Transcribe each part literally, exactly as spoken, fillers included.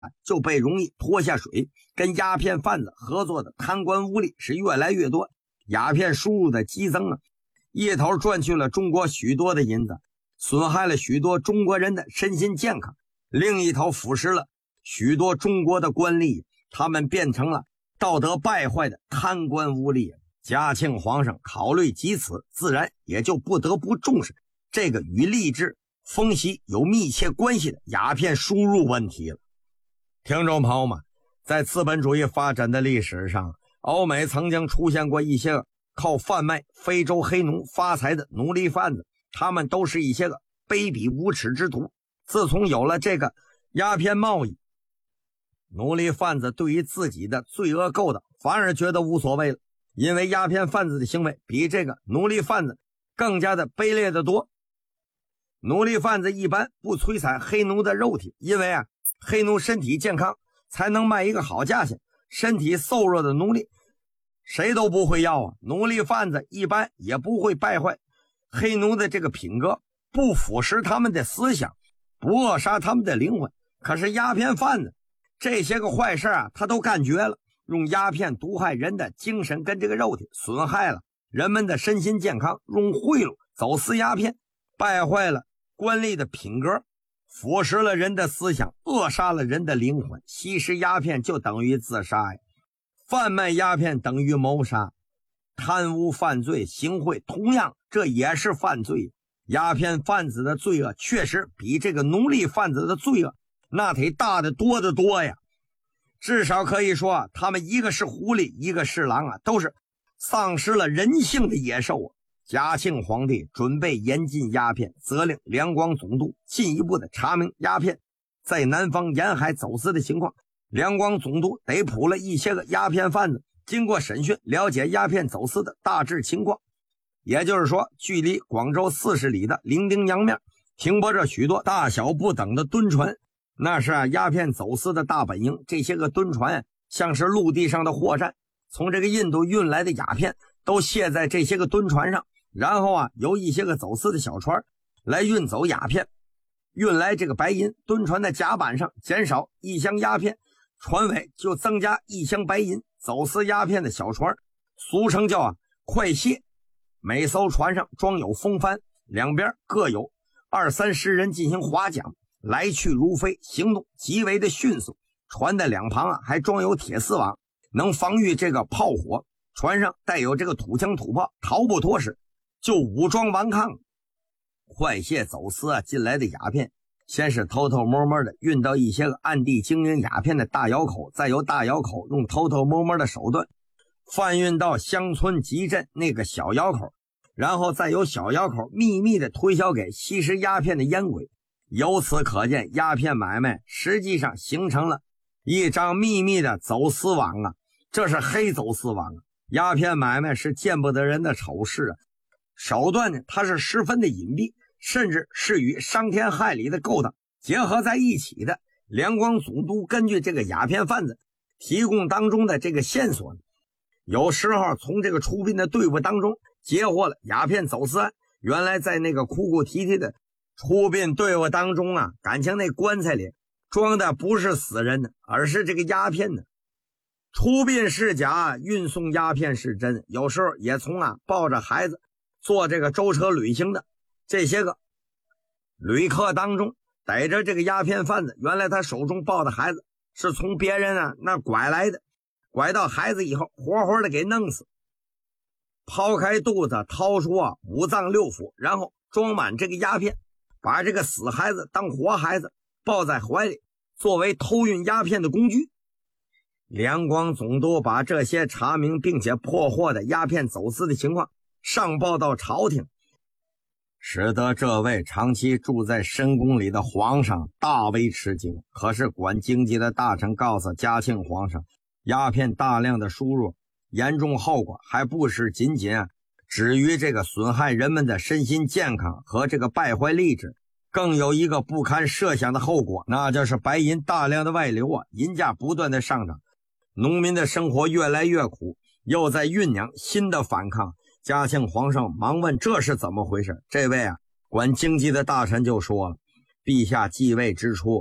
就被容易拖下水，跟鸦片贩子合作的贪官污吏是越来越多，鸦片输入的激增啊，一头赚去了中国许多的银子，损害了许多中国人的身心健康，另一头腐蚀了许多中国的官吏，他们变成了道德败坏的贪官污吏。嘉庆皇上考虑及此，自然也就不得不重视这个与吏治风习有密切关系的鸦片输入问题了。听众朋友们，在资本主义发展的历史上，欧美曾经出现过一些个靠贩卖非洲黑奴发财的奴隶贩子，他们都是一些个卑鄙无耻之徒。自从有了这个鸦片贸易，奴隶贩子对于自己的罪恶勾当反而觉得无所谓了，因为鸦片贩子的行为比这个奴隶贩子更加的卑劣的多。奴隶贩子一般不摧残黑奴的肉体，因为啊，黑奴身体健康才能卖一个好价钱，身体瘦弱的奴隶谁都不会要啊。奴隶贩子一般也不会败坏黑奴的这个品格，不腐蚀他们的思想，不扼杀他们的灵魂。可是鸦片贩子这些个坏事啊，他都干绝了，用鸦片毒害人的精神跟这个肉体，损害了人们的身心健康，用贿赂走私鸦片，败坏了官吏的品格，腐蚀了人的思想，扼杀了人的灵魂。吸食鸦片就等于自杀呀，贩卖鸦片等于谋杀，贪污犯罪行贿同样这也是犯罪。鸦片贩子的罪恶确实比这个奴隶贩子的罪恶那得大得多得多呀。至少可以说他们一个是狐狸一个是狼啊，都是丧失了人性的野兽啊。嘉庆皇帝准备严禁鸦片，责令两广总督进一步的查明鸦片在南方沿海走私的情况。两广总督逮捕了一些个鸦片贩子，经过审讯了解鸦片走私的大致情况。也就是说，距离广州四十里的伶仃洋面停泊着许多大小不等的蹲船，那是啊鸦片走私的大本营。这些个蹲船像是陆地上的货站，从这个印度运来的鸦片都卸在这些个蹲船上，然后啊由一些个走私的小船来运走鸦片，运来这个白银。蹲船的甲板上减少一箱鸦片，船尾就增加一箱白银。走私鸦片的小船俗称叫啊快卸，每艘船上装有风帆，两边各有二三十人进行划桨，来去如飞，行动极为的迅速。船的两旁啊还装有铁丝网，能防御这个炮火。船上带有这个土枪土炮，逃不脱时就武装顽抗。快卸走私啊进来的鸦片，先是偷偷摸摸的运到一些个暗地经营鸦片的大窑口，再由大窑口用偷偷摸摸的手段贩运到乡村集镇那个小窑口，然后再由小窑口秘密的推销给吸食鸦片的烟鬼。由此可见，鸦片买卖实际上形成了一张秘密的走私网啊，这是黑走私网啊。鸦片买卖是见不得人的丑事啊，手段呢它是十分的隐蔽，甚至是与伤天害理的勾当结合在一起的。两广总督根据这个鸦片贩子提供当中的这个线索，有时候从这个出殡的队伍当中截获了鸦片走私案。原来在那个哭哭啼啼的出殡队伍当中啊，感情那棺材里装的不是死人的，而是这个鸦片的。出殡是假，运送鸦片是真。有时候也从啊抱着孩子坐这个舟车旅行的这些个旅客当中逮着这个鸦片贩子，原来他手中抱的孩子是从别人啊那拐来的，拐到孩子以后活活的给弄死，抛开肚子掏出啊五脏六腑，然后装满这个鸦片，把这个死孩子当活孩子抱在怀里，作为偷运鸦片的工具。两广总督把这些查明并且破获的鸦片走私的情况上报到朝廷，使得这位长期住在深宫里的皇上大为吃惊。可是管经济的大臣告诉嘉庆皇上，鸦片大量的输入，严重后果还不是仅仅啊止于这个损害人们的身心健康和这个败坏吏治，更有一个不堪设想的后果，那就是白银大量的外流啊，银价不断的上涨，农民的生活越来越苦，又在酝酿新的反抗。嘉庆皇上忙问这是怎么回事。这位啊管经济的大臣就说了，陛下继位之初，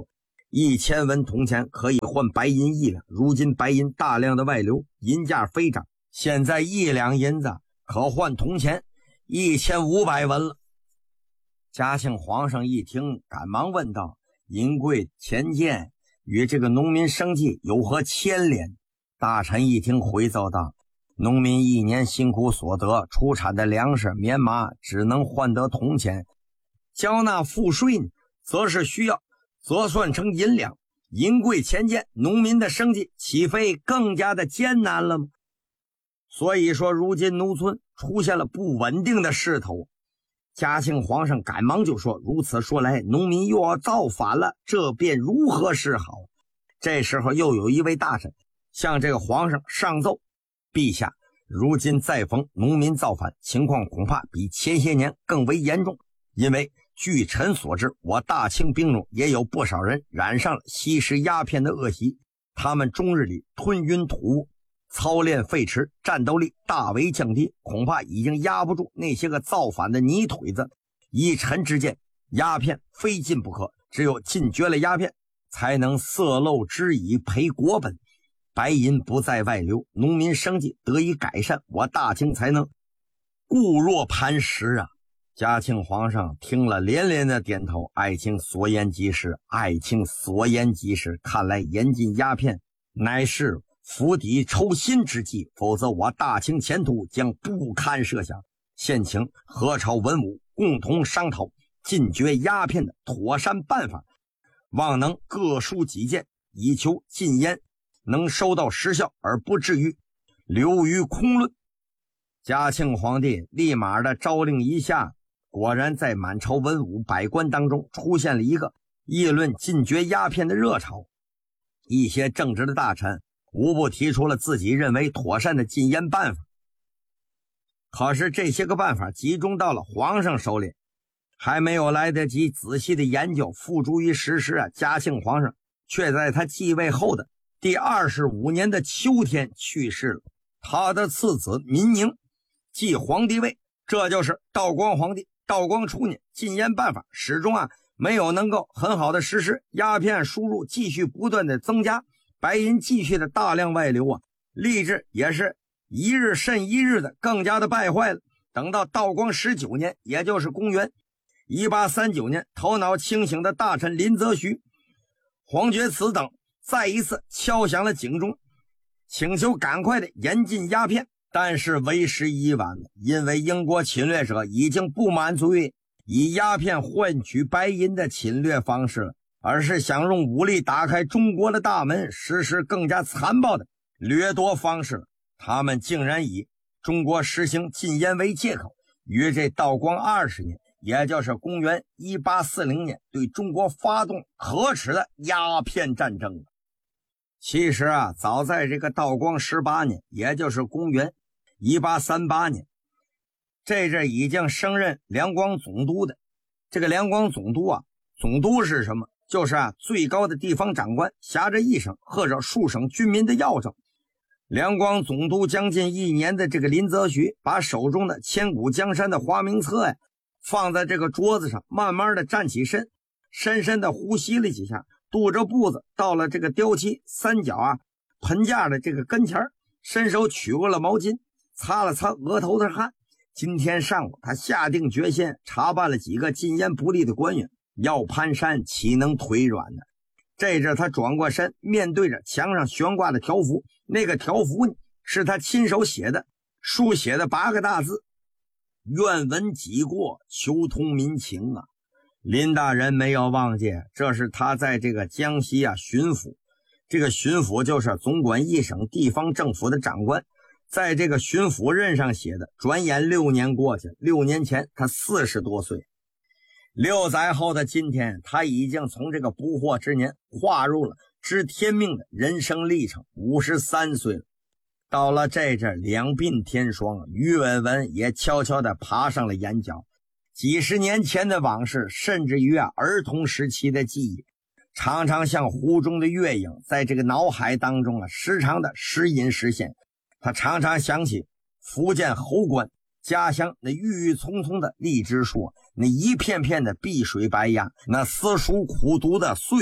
一千文铜钱可以换白银一两，如今白银大量的外流，银价飞涨，现在一两银子可换铜钱一千五百文了。嘉庆皇上一听，赶忙问道：银贵钱贱与这个农民生计有何牵连？大臣一听回奏道：农民一年辛苦所得出产的粮食棉麻只能换得铜钱，交纳赋税呢则是需要折算成银两，银贵钱贱，农民的生计岂非更加的艰难了吗？所以说如今农村出现了不稳定的势头。嘉庆皇上赶忙就说：如此说来，农民又要造反了，这便如何是好？这时候又有一位大臣向这个皇上上奏：陛下，如今再逢农民造反，情况恐怕比前些年更为严重，因为据臣所知，我大清兵中也有不少人染上了吸食鸦片的恶习，他们终日里吞云吐雾，操练废弛，战斗力大为降低，恐怕已经压不住那些个造反的泥腿子。依臣之见，鸦片非禁不可，只有禁绝了鸦片，才能色漏之以赔国本，白银不再外流，农民生计得以改善，我大清才能固若磐石啊！嘉庆皇上听了连连的点头，爱卿所言极是，爱卿所言极是，看来严禁鸦片乃是釜底抽薪之计，否则我大清前途将不堪设想。现请何朝文武共同商讨禁绝鸦片的妥善办法，望能各抒己见，以求禁烟能收到实效，而不至于流于空论。嘉庆皇帝立马的诏令一下，果然在满朝文武百官当中出现了一个议论禁绝鸦片的热潮。一些正直的大臣无不提出了自己认为妥善的禁烟办法，可是这些个办法集中到了皇上手里，还没有来得及仔细的研究付诸于实施啊，嘉庆皇上却在他继位后的第二十五年的秋天去世了。他的次子民宁继皇帝位，这就是道光皇帝。道光初年，禁烟办法始终啊没有能够很好的实施，鸦片输入继续不断的增加，白银继续的大量外流啊，吏治也是一日甚一日的更加的败坏了。等到道光十九年，也就是公元一八三九年，头脑清醒的大臣林则徐、黄觉慈等再一次敲响了警钟，请求赶快的严禁鸦片，但是为时已晚了，因为英国侵略者已经不满足于以鸦片换取白银的侵略方式了，而是想用武力打开中国的大门，实施更加残暴的掠夺方式了。他们竟然以中国实行禁烟为借口，于这道光二十年，也就是公元一八四零年，对中国发动可耻的鸦片战争。其实啊，早在这个道光十八年，也就是公元一八三八年，这阵已经升任两广总督的这个两广总督啊，总督是什么？就是啊最高的地方长官，辖着一省或者数省军民的要政。两广总督将近一年的这个林则徐，把手中的千古江山的花名册呀放在这个桌子上，慢慢的站起身，深深的呼吸了几下，踱着步子到了这个雕漆三角啊盆架的这个跟前，伸手取过了毛巾，擦了擦额头的汗。今天上午他下定决心查办了几个禁烟不力的官员，要攀山岂能腿软呢？这阵他转过身，面对着墙上悬挂的条幅，那个条幅呢是他亲手写的，书写的八个大字：愿闻己过，求通民情啊。林大人没有忘记，这是他在这个江西啊巡抚，这个巡抚就是总管一省地方政府的长官，在这个巡抚任上写的。转眼六年过去，六年前他四十多岁，六载后的今天，他已经从这个不惑之年划入了知天命的人生历程，五十三岁了。到了这阵两鬓天霜，于文文也悄悄地爬上了眼角。几十年前的往事，甚至于啊儿童时期的记忆，常常像湖中的月影，在这个脑海当中啊时常的时隐时现。他常常想起福建侯官家乡那郁郁葱葱的荔枝树，那一片片的碧水白杨，那私塾苦读的岁月，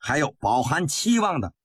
还有饱含期望的